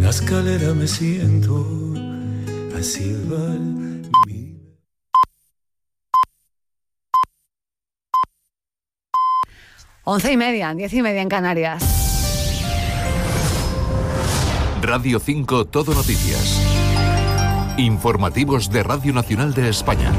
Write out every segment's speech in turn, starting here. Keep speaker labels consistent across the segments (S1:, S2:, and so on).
S1: la escalera me siento a silbar.
S2: 11:30, 10:30 en Canarias.
S3: Radio 5 Todo Noticias. Informativos de Radio Nacional de España.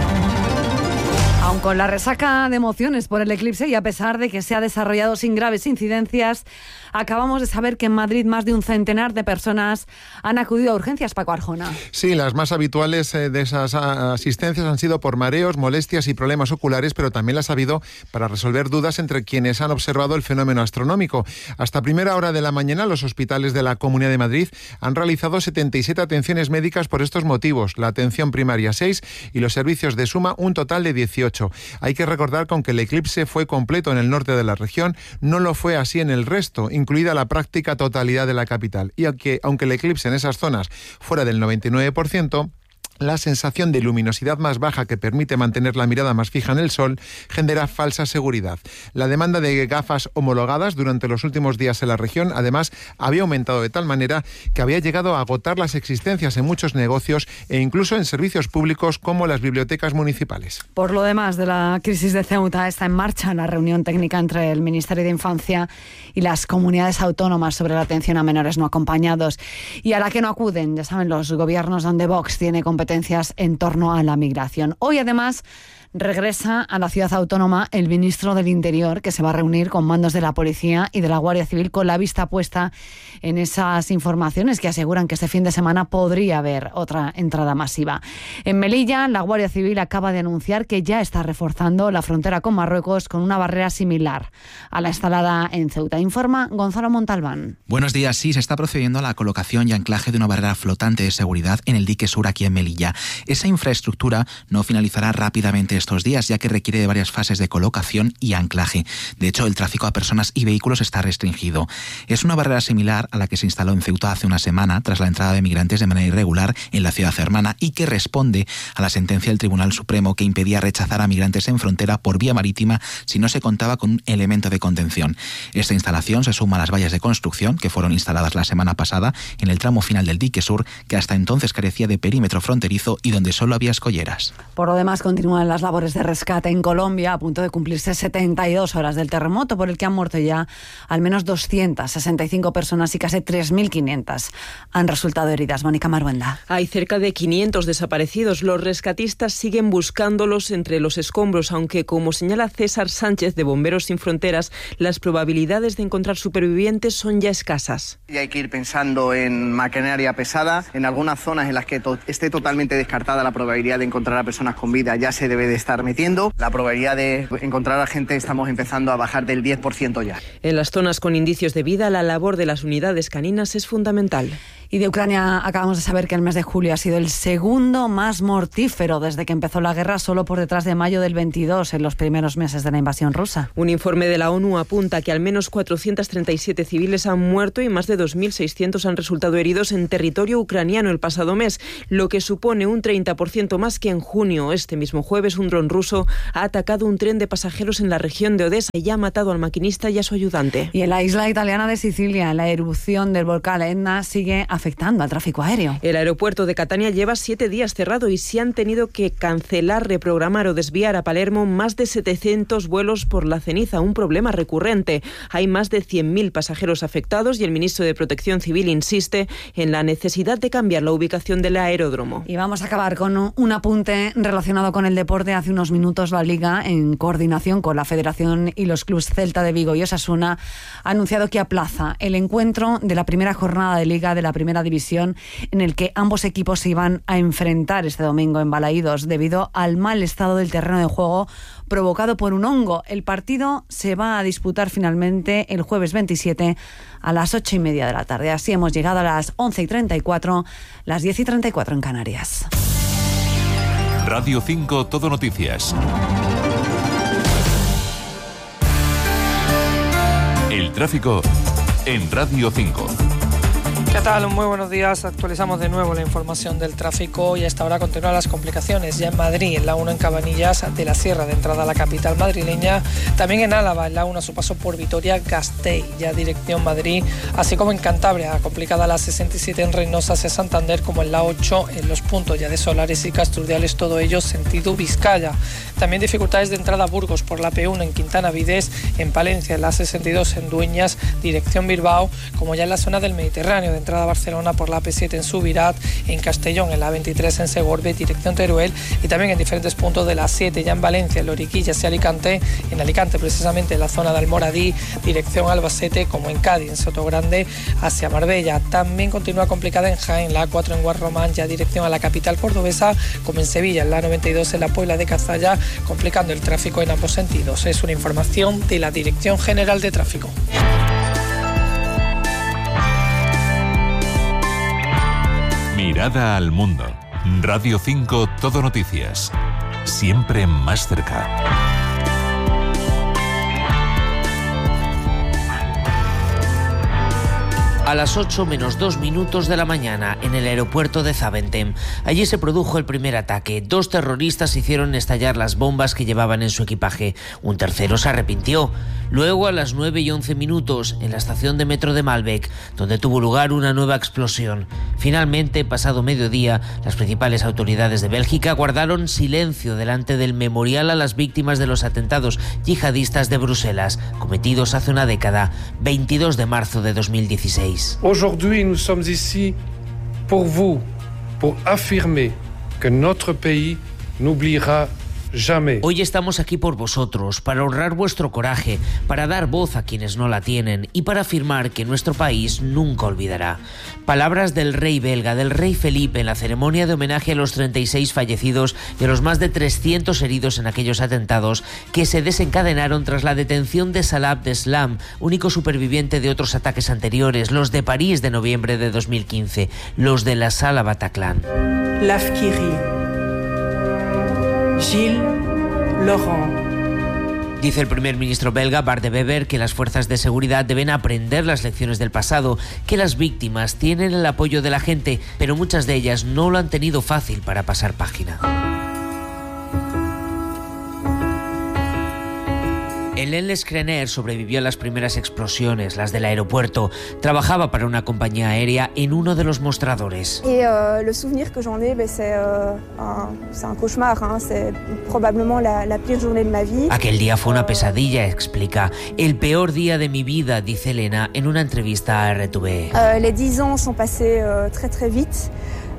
S2: Aun con la resaca de emociones por el eclipse y a pesar de que se ha desarrollado sin graves incidencias, acabamos de saber que en Madrid más de un centenar de personas han acudido a urgencias. Paco Arjona.
S4: Sí, las más habituales de esas asistencias han sido por mareos, molestias y problemas oculares, pero también las ha habido para resolver dudas entre quienes han observado el fenómeno astronómico. Hasta primera hora de la mañana, los hospitales de la Comunidad de Madrid han realizado 77 atenciones médicas por estos motivos. La atención primaria 6 y los servicios de suma un total de 18. Hay que recordar que aunque el eclipse fue completo en el norte de la región, no lo fue así en el resto, incluida la práctica totalidad de la capital. Y aunque el eclipse en esas zonas fuera del 99%, la sensación de luminosidad más baja que permite mantener la mirada más fija en el sol genera falsa seguridad. La demanda de gafas homologadas durante los últimos días en la región, además, había aumentado de tal manera que había llegado a agotar las existencias en muchos negocios e incluso en servicios públicos como las bibliotecas municipales.
S2: Por lo demás de la crisis de Ceuta, está en marcha la reunión técnica entre el Ministerio de Infancia y las comunidades autónomas sobre la atención a menores no acompañados y a la que no acuden, ya saben, los gobiernos donde Vox tiene competencias en torno a la migración. Hoy, además, regresa a la ciudad autónoma el ministro del Interior, que se va a reunir con mandos de la Policía y de la Guardia Civil con la vista puesta en esas informaciones que aseguran que este fin de semana podría haber otra entrada masiva. En Melilla, la Guardia Civil acaba de anunciar que ya está reforzando la frontera con Marruecos con una barrera similar a la instalada en Ceuta. Informa Gonzalo Montalbán.
S5: Buenos días. Sí, se está procediendo a la colocación y anclaje de una barrera flotante de seguridad en el dique sur aquí en Melilla. Esa infraestructura no finalizará rápidamente estos días, ya que requiere de varias fases de colocación y anclaje. De hecho, el tráfico a personas y vehículos está restringido. Es una barrera similar a la que se instaló en Ceuta hace una semana tras la entrada de migrantes de manera irregular en la ciudad hermana y que responde a la sentencia del Tribunal Supremo que impedía rechazar a migrantes en frontera por vía marítima si no se contaba con un elemento de contención. Esta instalación se suma a las vallas de construcción que fueron instaladas la semana pasada en el tramo final del dique sur, que hasta entonces carecía de perímetro fronterizo y donde solo había escolleras.
S2: Por lo demás, continúan las labores de rescate en Colombia, a punto de cumplirse 72 horas del terremoto, por el que han muerto ya al menos 265 personas y casi 3.500 han resultado heridas. Mónica Maruenda.
S6: Hay cerca de 500 desaparecidos. Los rescatistas siguen buscándolos entre los escombros, aunque, como señala César Sánchez de Bomberos Sin Fronteras, las probabilidades de encontrar supervivientes son ya escasas.
S7: Y hay que ir pensando en maquinaria pesada. En algunas zonas en las que esté totalmente descartada la probabilidad de encontrar a personas con vida ya se debe de estar metiendo. La probabilidad de encontrar a gente estamos empezando a bajar del 10% ya.
S6: En las zonas con indicios de vida, la labor de las unidades caninas es fundamental.
S2: Y de Ucrania acabamos de saber que el mes de julio ha sido el segundo más mortífero desde que empezó la guerra, solo por detrás de mayo del 22, en los primeros meses de la invasión rusa.
S6: Un informe de la ONU apunta que al menos 437 civiles han muerto y más de 2.600 han resultado heridos en territorio ucraniano el pasado mes, lo que supone un 30% más que en junio. Este mismo jueves, un dron ruso ha atacado un tren de pasajeros en la región de Odessa y ya ha matado al maquinista y a su ayudante.
S2: Y en la isla italiana de Sicilia, la erupción del volcán Etna sigue afectando al tráfico aéreo.
S6: El aeropuerto de Catania lleva 7 días cerrado y se han tenido que cancelar, reprogramar o desviar a Palermo más de 700 vuelos por la ceniza, un problema recurrente. Hay más de 100.000 pasajeros afectados y el ministro de Protección Civil insiste en la necesidad de cambiar la ubicación del aeródromo.
S2: Y vamos a acabar con un apunte relacionado con el deporte. Hace unos minutos la Liga, en coordinación con la Federación y los clubes Celta de Vigo y Osasuna, ha anunciado que aplaza el encuentro de la primera jornada de Liga de la Primera División, en el que ambos equipos se iban a enfrentar este domingo en Balaídos debido al mal estado del terreno de juego provocado por un hongo. El partido se va a disputar finalmente el jueves 27 a las 8:30 de la tarde. Así hemos llegado a las 11:34, las 10:34 en Canarias.
S3: Radio 5 Todo Noticias. El tráfico en Radio 5.
S8: ¿Qué tal? Muy buenos días. Actualizamos de nuevo la información del tráfico y a esta hora continúan las complicaciones ya en Madrid, en la 1 en Cabanillas de la Sierra de entrada a la capital madrileña, también en Álava, en la 1 a su paso por Vitoria-Gasteiz, ya dirección Madrid, así como en Cantabria, complicada la 67 en Reynosa hacia Santander, como en la 8 en los puntos ya de Solares y Casturdiales, todo ello sentido Vizcaya. También dificultades de entrada a Burgos por la P1 en Quintana Vides, en Palencia, en la 62 en Dueñas, dirección Bilbao, como ya en la zona del Mediterráneo, de entrada a Barcelona por la P7 en Subirat, en Castellón, en la 23 en Segorbe, dirección Teruel, y también en diferentes puntos de la 7 ya en Valencia, en Loriquillas y Alicante, en Alicante precisamente en la zona de Almoradí, dirección Albacete, como en Cádiz, en Sotogrande, hacia Marbella. También continúa complicada en Jaén, la A4 en Guarromán, ya dirección a la capital cordobesa, como en Sevilla, en la 92 en la Puebla de Cazalla, complicando el tráfico en ambos sentidos. Es una información de la Dirección General de Tráfico.
S3: Mirada al mundo. Radio 5 Todo Noticias. Siempre más cerca.
S9: A las 8 menos 2 minutos de la mañana, en el aeropuerto de Zaventem. Allí se produjo el primer ataque. 2 terroristas hicieron estallar las bombas que llevaban en su equipaje. Un tercero se arrepintió. Luego, a las 9 y 11 minutos, en la estación de metro de Malbec, donde tuvo lugar una nueva explosión. Finalmente, pasado mediodía, las principales autoridades de Bélgica guardaron silencio delante del memorial a las víctimas de los atentados yihadistas de Bruselas, cometidos hace una década, 22 de marzo de 2016.
S10: Aujourd'hui, nous sommes ici pour vous, pour affirmer que notre pays n'oubliera jamais.
S9: Hoy estamos aquí por vosotros, para honrar vuestro coraje, para dar voz a quienes no la tienen y para afirmar que nuestro país nunca olvidará. Palabras del rey belga, del rey Felipe, en la ceremonia de homenaje a los 36 fallecidos y a los más de 300 heridos en aquellos atentados que se desencadenaron tras la detención de Salah Abdeslam, único superviviente de otros ataques anteriores, los de París de noviembre de 2015, los de la Sala Bataclan.
S11: L'Afkiri. Gilles Laurent.
S9: Dice el primer ministro belga, Bart de Wever, que las fuerzas de seguridad deben aprender las lecciones del pasado, que las víctimas tienen el apoyo de la gente, pero muchas de ellas no lo han tenido fácil para pasar página. Hélène Lescrener sobrevivió a las primeras explosiones, las del aeropuerto. Trabajaba para una compañía aérea en uno de los mostradores.
S12: Et le souvenir que j'en ai, c'est un cauchemar, c'est probablement la pire journée de ma vie.
S9: Aquel día fue una pesadilla, explica. El peor día de mi vida, dice Elena en una entrevista a RTV.
S12: Les 10 ans sont passés très très vite.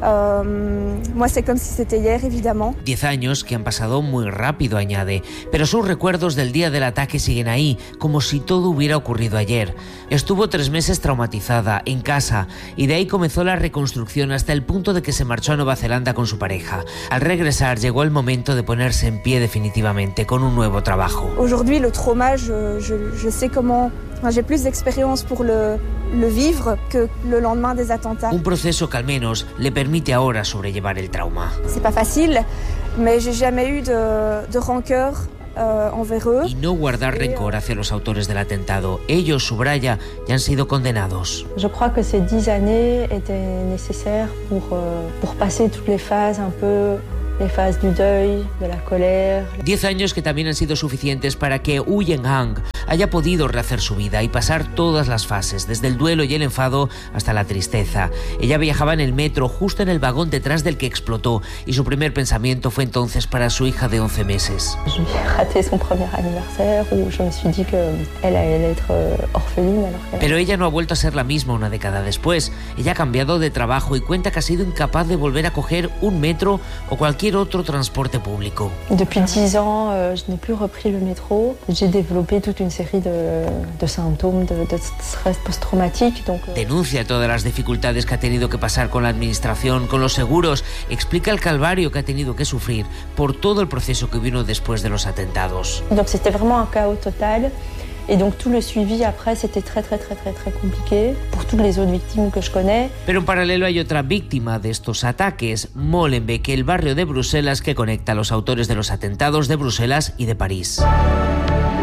S12: Moi, c'est comme si c'était hier, évidemment.
S9: 10 años que han pasado muy rápido, añade, pero sus recuerdos del día del ataque siguen ahí, como si todo hubiera ocurrido ayer. Estuvo 3 meses traumatizada, en casa, y de ahí comenzó la reconstrucción hasta el punto de que se marchó a Nueva Zelanda con su pareja. Al regresar, llegó el momento de ponerse en pie definitivamente, con un nuevo trabajo.
S12: Aujourd'hui, le trauma, je sais comment... J'ai plus d'expérience pour le vivre que le lendemain des attentats.
S9: Un proceso que al menos le permite ahora sobrellevar el trauma.
S12: C'est pas facile, mais j'ai jamais eu de rancœur envers eux.
S9: Y no guardar rencor hacia los autores del atentado. Ellos, subraya, ya han sido condenados.
S13: Je crois que ces 10 années étaient nécessaires pour passer toutes les phases un peu... les phases du deuil, de la colère.
S9: 10 años que también han sido suficientes para que Wu Yenhang haya podido rehacer su vida y pasar todas las fases, desde el duelo y el enfado hasta la tristeza. Ella viajaba en el metro, justo en el vagón detrás del que explotó, y su primer pensamiento fue entonces para su hija de 11 meses.
S13: J'ai raté son premier anniversaire, où je me suis dit qu'elle allait être orpheline.
S9: Pero ella no ha vuelto a ser la misma una década después. Ella ha cambiado de trabajo y cuenta que ha sido incapaz de volver a coger un metro o cualquier otro transporte público.
S13: Depuis 10 ans, je n'ai plus repris le métro. J'ai développé toute une série de symptômes de stress post-traumatique.
S9: Denuncia todas las dificultades que ha tenido que pasar con la administración, con los seguros. Explica el calvario que ha tenido que sufrir por todo el proceso que vino después de los atentados.
S13: Donc c'était vraiment un chaos total. Et donc tout le suivi après c'était très compliqué pour toutes les autres victimes que je connais.
S9: Pero en paralelo hay otra víctima de estos ataques, Molenbeek, el barrio de Bruselas que conecta a los autores de los atentados de Bruselas y de París.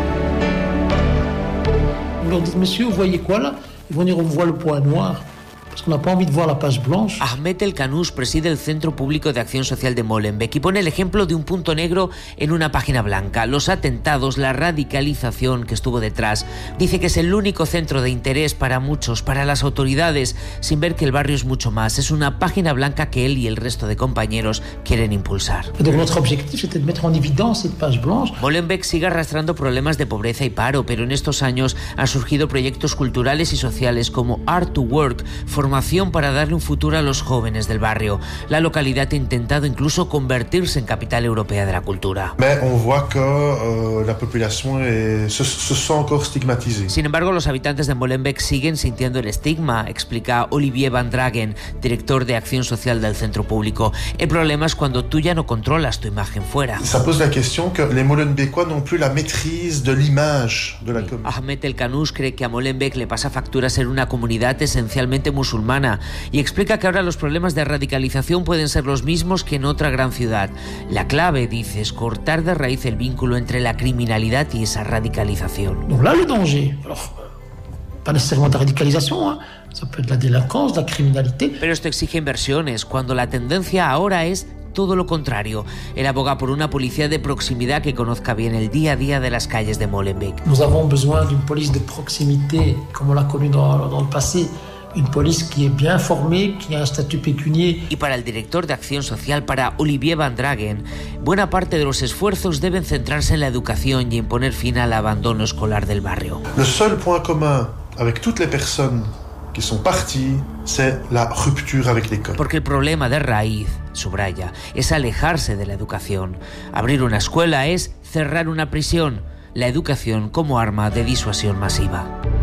S14: Vous leur dites, monsieur, vous voyez quoi là? Ils vont dire, on voit le point noir.
S9: Ahmed El Kanous preside el Centro Público de Acción Social de Molenbeek y pone el ejemplo de un punto negro en una página blanca: los atentados, la radicalización que estuvo detrás. Dice que es el único centro de interés para muchos, para las autoridades, sin ver que el barrio es mucho más. Es una página blanca que él y el resto de compañeros quieren impulsar. Molenbeek sigue arrastrando problemas de pobreza y paro, pero en estos años han surgido proyectos culturales y sociales como Art to Work, formación para darle un futuro a los jóvenes del barrio. La localidad ha intentado incluso convertirse en capital europea de la cultura. Sin embargo, los habitantes de Molenbeek siguen sintiendo el estigma, explica Olivier Van Dragen, director de Acción Social del Centro Público. El problema es cuando tú ya no controlas tu imagen fuera. Ahmed El Kanous cree que a Molenbeek le pasa factura ser una comunidad esencialmente musulmana y explica que ahora los problemas de radicalización pueden ser los mismos que en otra gran ciudad. La clave, dice, es cortar de raíz el vínculo entre la criminalidad y esa radicalización.
S14: Donc là, le danger, alors, pas nécessairement de radicalisation, ça peut être la délinquance, la criminalité.
S9: Pero esto exige inversiones, cuando la tendencia ahora es todo lo contrario. Él aboga por una policía de proximidad que conozca bien el día a día de las calles de Molenbeek.
S14: Nous avons besoin d'une police de proximité, comme on l'a connu dans le passé. Une police qui est bien formée, qui a un statut pécunier.
S9: Y para el director de Acción Social, para Olivier Van Dragen, buena parte de los esfuerzos deben centrarse en la educación y en poner fin al abandono escolar del barrio.
S15: Le seul point commun avec toutes les personnes qui sont parties, c'est la rupture avec l'école.
S9: Porque el problema de raíz, subraya, es alejarse de la educación. Abrir una escuela es cerrar una prisión. La educación como arma de disuasión masiva.